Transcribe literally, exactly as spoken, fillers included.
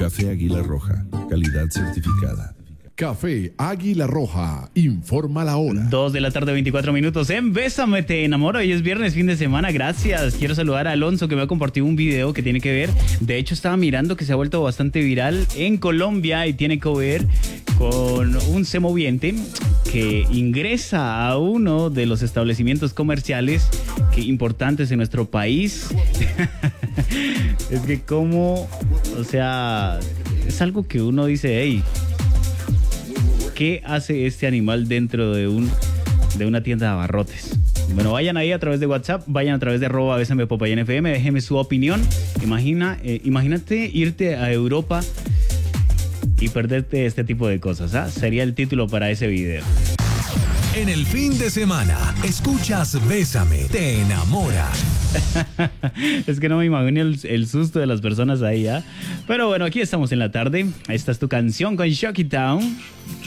Café Águila Roja, calidad certificada. Café Águila Roja, informa la hora. Dos de la tarde, veinticuatro minutos en Bésame, te enamoro. Hoy es viernes, fin de semana, gracias. Quiero saludar a Alonso, que me ha compartido un video que tiene que ver. De hecho, estaba mirando que se ha vuelto bastante viral en Colombia y tiene que ver con un semoviente que ingresa a uno de los establecimientos comerciales que importantes en nuestro país. Es que como, o sea, es algo que uno dice, hey, ¿qué hace este animal dentro de un de una tienda de abarrotes? Bueno, vayan ahí a través de WhatsApp, vayan a través de arroba Bésame Popayán F M, déjenme su opinión. Imagina, eh, imagínate irte a Europa y perderte este tipo de cosas, ¿ah? Sería el título para ese video. En el fin de semana, escuchas Bésame, te enamora. Es que no me imagino el, el susto de las personas ahí, ¿ah? Pero bueno, aquí estamos en la tarde. Esta es tu canción con Shocky Town.